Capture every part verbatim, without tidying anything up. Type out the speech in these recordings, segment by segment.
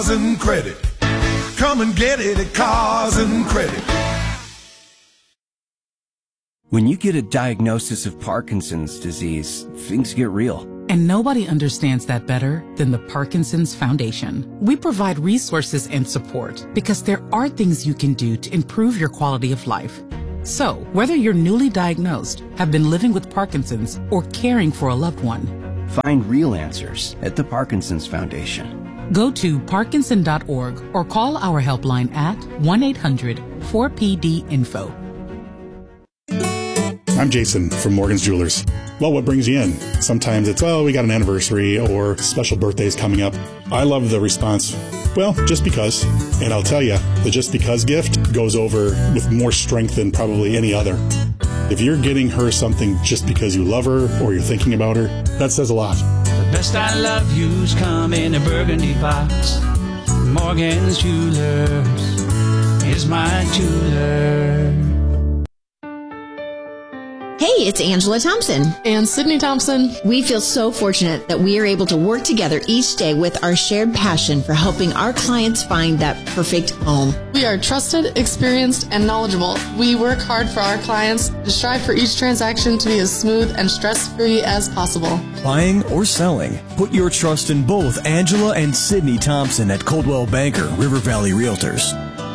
and Credit. Come and get it at Cars and Credit. When you get a diagnosis of Parkinson's disease, things get real. And nobody understands that better than the Parkinson's Foundation. We provide resources and support because there are things you can do to improve your quality of life. So, whether you're newly diagnosed, have been living with Parkinson's, or caring for a loved one, find real answers at the Parkinson's Foundation. Go to parkinson dot org or call our helpline at one eight hundred four P D info. I'm Jason from Morgan's Jewelers. Well, what brings you in? Sometimes it's, oh, we got an anniversary or special birthdays coming up. I love the response, well, just because. And I'll tell you, the just because gift goes over with more strength than probably any other. If you're getting her something just because you love her or you're thinking about her, that says a lot. The best I love you's come in a burgundy box. Morgan's Jewelers is my jeweler. Hey, it's Angela Thompson. And Sydney Thompson. We feel so fortunate that we are able to work together each day with our shared passion for helping our clients find that perfect home. We are trusted, experienced, and knowledgeable. We work hard for our clients to strive for each transaction to be as smooth and stress-free as possible. Buying or selling, put your trust in both Angela and Sydney Thompson at Coldwell Banker, River Valley Realtors.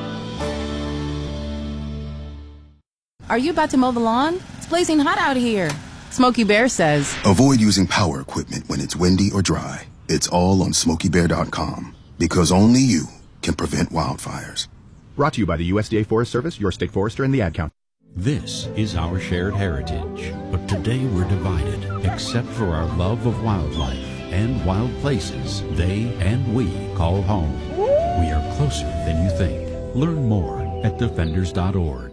Are you about to mow the lawn? It's blazing hot out here. Smokey Bear says, avoid using power equipment when it's windy or dry. It's all on smokey bear dot com because only you can prevent wildfires. Brought to you by the U S D A Forest Service, your state forester, and the Ad Council. This is our shared heritage, but today we're divided, except for our love of wildlife and wild places they and we call home. We are closer than you think. Learn more at defenders dot org.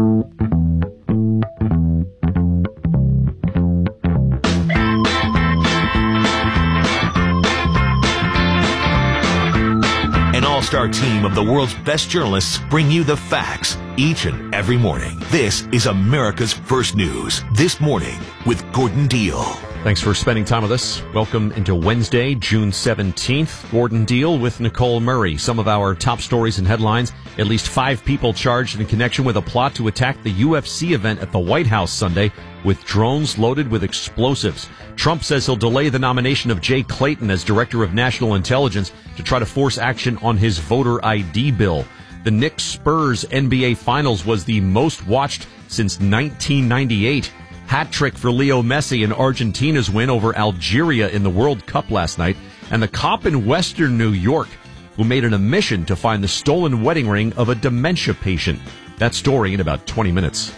All-star team of the world's best journalists bring you the facts each and every morning. This is America's First News This Morning with Gordon Deal. Thanks for spending time with us. Welcome into Wednesday, June seventeenth. Gordon Deal with Nicole Murray. Some of our top stories and headlines. At least five people charged in connection with a plot to attack the U F C event at the White House Sunday with drones loaded with explosives. Trump says he'll delay the nomination of Jay Clayton as Director of National Intelligence to try to force action on his voter I D bill. The Knicks Spurs N B A Finals was the most watched since nineteen ninety-eight. Hat trick for Leo Messi in Argentina's win over Algeria in the World Cup last night. And the cop in Western New York who made it a mission to find the stolen wedding ring of a dementia patient. That story in about twenty minutes.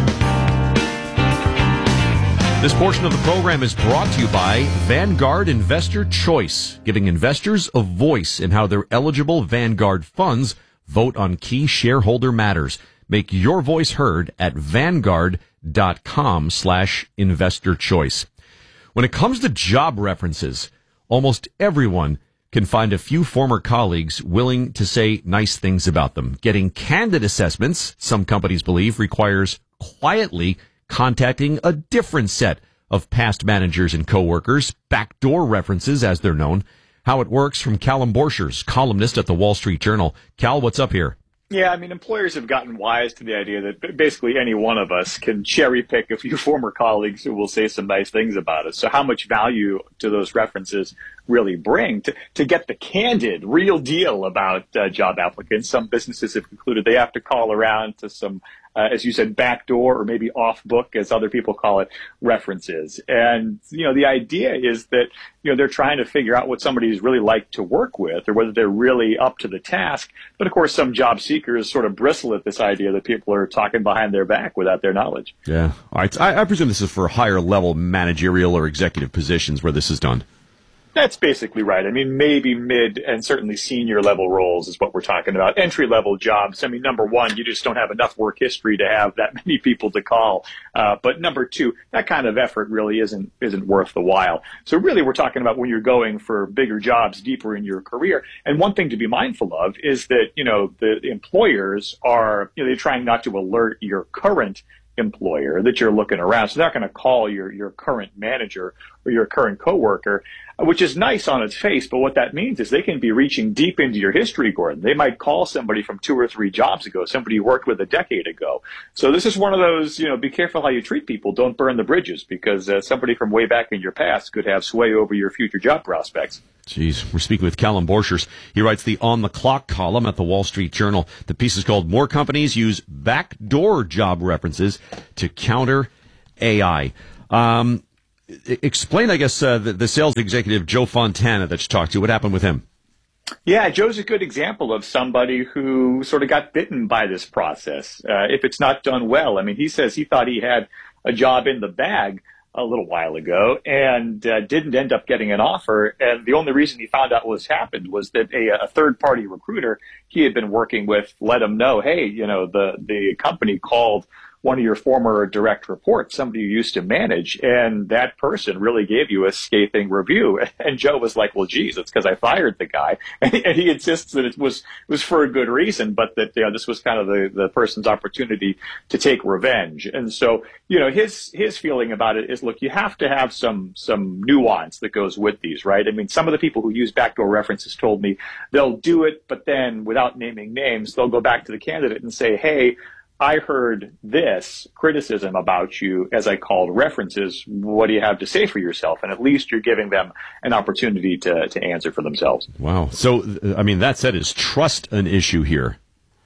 This portion of the program is brought to you by Vanguard Investor Choice, giving investors a voice in how their eligible Vanguard funds vote on key shareholder matters. Make your voice heard at vanguard.com slash investor choice. When it comes to job references, almost everyone can find a few former colleagues willing to say nice things about them. Getting candid assessments, some companies believe, requires quietly contacting a different set of past managers and coworkers, backdoor references as they're known. How it works from Callum Borchers, columnist at the Wall Street Journal. Cal, what's up here? Yeah, I mean, employers have gotten wise to the idea that basically any one of us can cherry pick a few former colleagues who will say some nice things about us. So how much value do those references really bring to, to get the candid, real deal about uh, job applicants? Some businesses have concluded they have to call around to some, uh, as you said, backdoor or maybe off book, as other people call it, references. And, you know, the idea is that, you know, they're trying to figure out what somebody's really like to work with or whether they're really up to the task. But, of course, some job seekers sort of bristle at this idea that people are talking behind their back without their knowledge. Yeah. All right. I, I presume this is for higher level managerial or executive positions where this is done. That's basically right. I mean, maybe mid and certainly senior level roles is what we're talking about. Entry level jobs. I mean, number one, you just don't have enough work history to have that many people to call. Uh, but number two, that kind of effort really isn't isn't worth the while. So really, we're talking about when you're going for bigger jobs deeper in your career. And one thing to be mindful of is that, you know, the, the employers are, you know, they're trying not to alert your current employer that you're looking around. So they're not going to call your, your current manager or your current coworker, which is nice on its face. But what that means is they can be reaching deep into your history, Gordon. They might call somebody from two or three jobs ago, somebody you worked with a decade ago. So this is one of those, you know, be careful how you treat people. Don't burn the bridges, because uh, somebody from way back in your past could have sway over your future job prospects. Jeez, we're speaking with Callum Borchers. He writes the On the Clock column at the Wall Street Journal. The piece is called "More Companies Use Backdoor Job References to Counter A I." Um, explain, I guess, uh, the, the sales executive Joe Fontana that you talked to. What happened with him? Yeah, Joe's a good example of somebody who sort of got bitten by this process. Uh, if it's not done well, I mean, he says he thought he had a job in the bag a little while ago and uh, didn't end up getting an offer. And the only reason he found out what's happened was that a, a third-party recruiter he had been working with let him know, hey, you know, the, the company called one of your former direct reports, somebody you used to manage, and that person really gave you a scathing review. And Joe was like, well, geez, it's because I fired the guy. And he insists that it was was for a good reason, but that, you know, this was kind of the, the person's opportunity to take revenge. And so, you know, his his feeling about it is, look, you have to have some some nuance that goes with these, right? I mean, some of the people who use backdoor references told me they'll do it, but then without naming names, they'll go back to the candidate and say, hey, I heard this criticism about you as I called references. What do you have to say for yourself? And at least you're giving them an opportunity to, to answer for themselves. Wow. So, I mean, that said, is trust an issue here?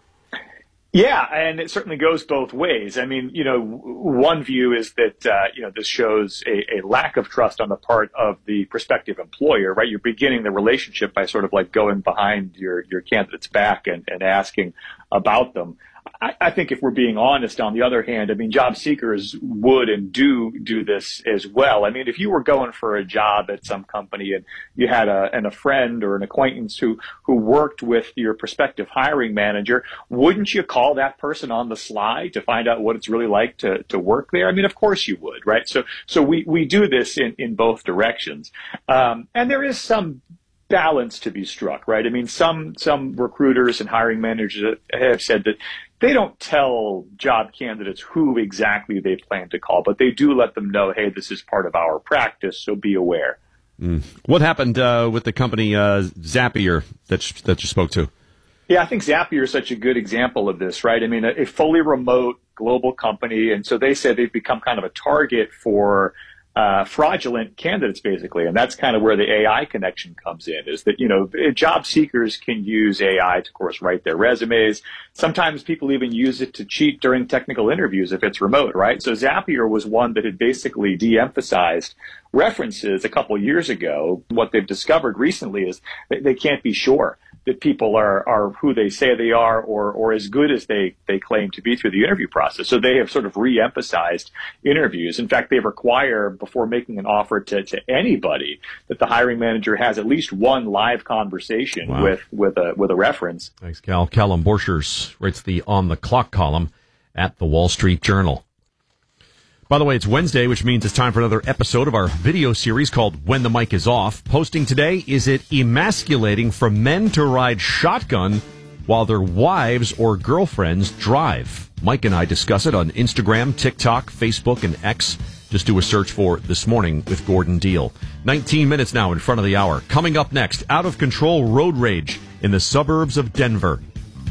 Yeah, and it certainly goes both ways. I mean, you know, one view is that, uh, you know, this shows a, a lack of trust on the part of the prospective employer, right? You're beginning the relationship by sort of like going behind your, your candidate's back and, and asking about them. I, I think if we're being honest, on the other hand, I mean, job seekers would and do do this as well. I mean, if you were going for a job at some company and you had a, and a friend or an acquaintance who, who worked with your prospective hiring manager, wouldn't you call that person on the sly to find out what it's really like to, to work there? I mean, of course you would, right? So, so we, we do this in, in both directions. Um, and there is some balance to be struck, right? I mean, some some recruiters and hiring managers have said that they don't tell job candidates who exactly they plan to call, but they do let them know, hey, this is part of our practice, so be aware. Mm. What happened uh, with the company uh, Zapier that you, that you spoke to? Yeah, I think Zapier is such a good example of this, right? I mean, a, a fully remote global company, and so they said they've become kind of a target for Uh, fraudulent candidates, basically. And that's kind of where the A I connection comes in, is that, you know, job seekers can use A I to, of course, write their resumes. Sometimes people even use it to cheat during technical interviews if it's remote, right? So Zapier was one that had basically de-emphasized references a couple years ago. What they've discovered recently is that they can't be sure that people are, are who they say they are or, or as good as they, they claim to be through the interview process. So they have sort of re-emphasized interviews. In fact, they require, before making an offer to, to anybody, that the hiring manager has at least one live conversation wow. with, with a, with a reference. Thanks, Cal. Callum Borchers writes the On the Clock column at the Wall Street Journal. By the way, it's Wednesday, which means it's time for another episode of our video series called When the Mic is Off. Posting today, is it emasculating for men to ride shotgun while their wives or girlfriends drive? Mike and I discuss it on Instagram, TikTok, Facebook, and X. Just do a search for This Morning with Gordon Deal. nineteen minutes now in front of the hour. Coming up next, out of control road rage in the suburbs of Denver.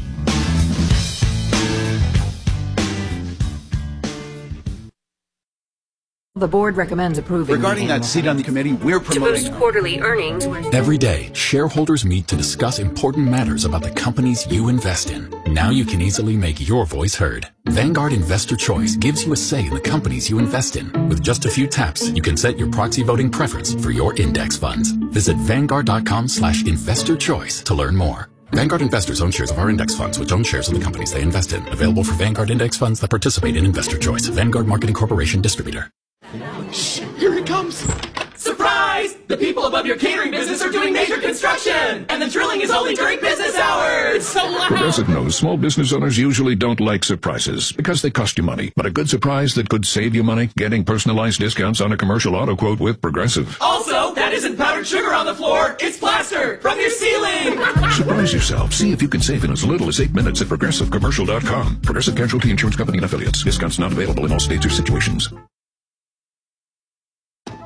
The board recommends approving. Regarding that seat on the committee, we're promoting to boost quarterly earnings. Every day, shareholders meet to discuss important matters about the companies you invest in. Now you can easily make your voice heard. Vanguard Investor Choice gives you a say in the companies you invest in. With just a few taps, you can set your proxy voting preference for your index funds. Visit vanguard.com slash investor choice to learn more. Vanguard investors own shares of our index funds, which own shares of the companies they invest in. Available for Vanguard index funds that participate in Investor Choice. Vanguard Marketing Corporation Distributor. Shh, here it comes. Surprise! The people above your catering business are doing major construction, and the drilling is only during business hours. So loud. Progressive knows small business owners usually don't like surprises because they cost you money. But a good surprise that could save you money? Getting personalized discounts on a commercial auto quote with Progressive. Also, that isn't powdered sugar on the floor. It's plaster from your ceiling. Surprise yourself. See if you can save in as little as eight minutes at progressive commercial dot com. Progressive Casualty Insurance Company and affiliates. Discounts not available in all states or situations.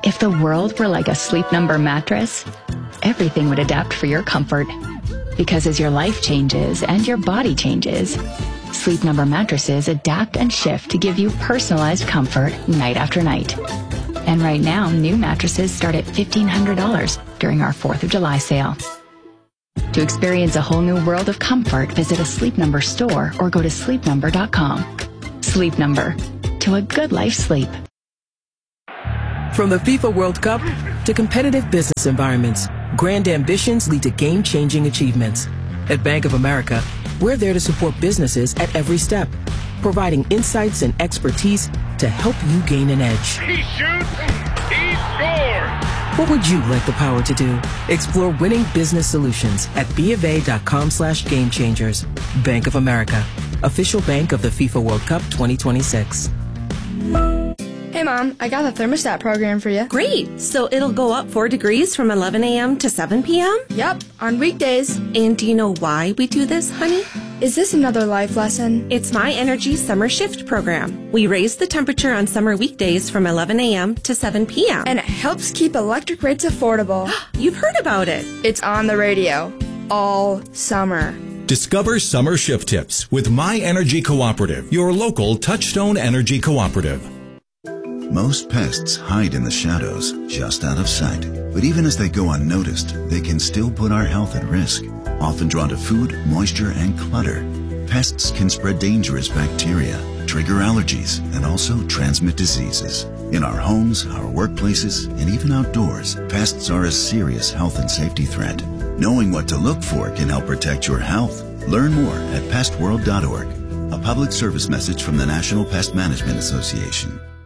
If the world were like a Sleep Number mattress, everything would adapt for your comfort. Because as your life changes and your body changes, Sleep Number mattresses adapt and shift to give you personalized comfort night after night. And right now, new mattresses start at fifteen hundred dollars during our fourth of July sale. To experience a whole new world of comfort, visit a Sleep Number store or go to sleep number dot com. Sleep Number. To a good life sleep. From the FIFA World Cup to competitive business environments, grand ambitions lead to game-changing achievements. At Bank of America, we're there to support businesses at every step, providing insights and expertise to help you gain an edge. He shoots, he scores! What would you like the power to do? Explore winning business solutions at BofA.com slash game changers. Bank of America, official bank of the FIFA World Cup twenty twenty-six. Hey Mom, I got the thermostat program for you. Great! So it'll go up four degrees from eleven a.m. to seven p.m.? Yep, on weekdays. And do you know why we do this, honey? Is this another life lesson? It's My Energy Summer Shift program. We raise the temperature on summer weekdays from eleven a.m. to seven p.m. And it helps keep electric rates affordable. You've heard about it. It's on the radio all summer. Discover summer shift tips with My Energy Cooperative, your local Touchstone Energy Cooperative. Most pests hide in the shadows, just out of sight. But even as they go unnoticed, they can still put our health at risk. Often drawn to food, moisture, and clutter, pests can spread dangerous bacteria, trigger allergies, and also transmit diseases. In our homes, our workplaces, and even outdoors, pests are a serious health and safety threat. Knowing what to look for can help protect your health. Learn more at pest world dot org. A public service message from the National Pest Management Association.